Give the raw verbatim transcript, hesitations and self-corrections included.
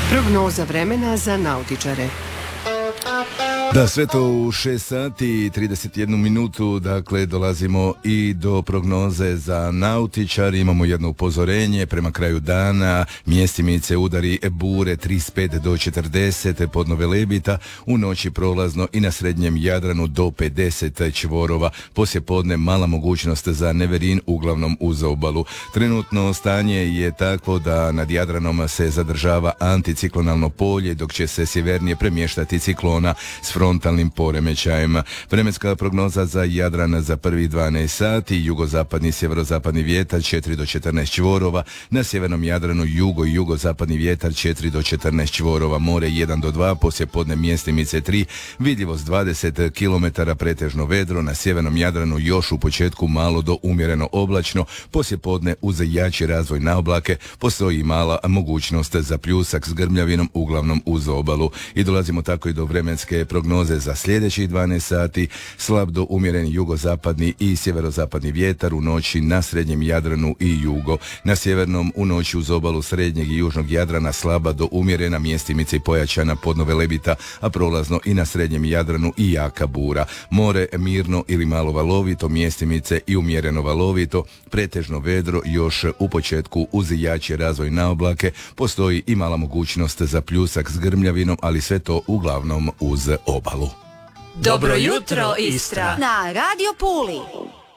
Prognoza vremena za nautičare. Da, sve to u šest sati i trideset jednu minutu, dakle dolazimo i do prognoze za nautičar. Imamo jedno upozorenje prema kraju dana, mjestimice udari bure trideset pet do četrdeset, podno Velebita, u noći prolazno i na srednjem Jadranu do pedeset čvorova, poslije podne mala mogućnost za neverin, uglavnom uz obalu. Trenutno stanje je takvo da nad Jadranom se zadržava anticiklonalno polje, dok će se sjevernije premještati ciklona s frontalnim poremećajima. Vremenska prognoza za Jadran za prvih dvanaest sati, jugozapadni sjeverozapadni vjetar četiri do četrnaest čvorova, na sjevernom Jadranu jugo i jugozapadni vjetar četiri do četrnaest čvorova, more jedan do dva, poslije podne mjestimice tri, vidljivost dvadeset kilometara, pretežno vedro, na sjevernom Jadranu još u početku malo do umjereno oblačno, poslije podne uz jači razvoj na oblake postoji mala mogućnost za pljusak s grmljavinom, uglavnom uz obalu. I dolazimo tako i do vremenske prognoze za sljedećih dvanaest sati, slab do umjereni jugozapadni i sjeverozapadni vjetar u noći na srednjem Jadranu i jugo. Na sjevernom u noći uz obalu srednjeg i južnog Jadrana slaba do umjerena, mjestimice i pojačana podno Velebita, a prolazno i na srednjem Jadranu i jaka bura. More mirno ili malo valovito, mjestimice i umjereno valovito, pretežno vedro još u početku uz jači razvoj na oblake, postoji i mala mogućnost za pljusak s grmljavinom, ali sve to uglavnom uz obalu. Dobro jutro, Istra! Na Radio Puli.